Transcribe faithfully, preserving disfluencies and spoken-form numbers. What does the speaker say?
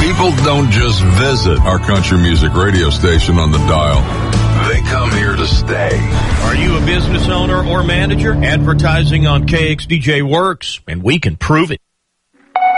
People don't just visit our country music radio station on the dial. They come here to stay. Are you a business owner or manager? Advertising on K X D J works, and we can prove it.